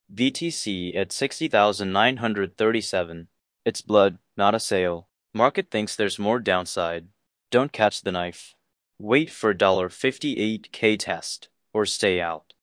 BTC at 60,937. It's blood, not a sale. Market thinks there's more downside. Don't catch the knife. Wait for $58K test, or stay out.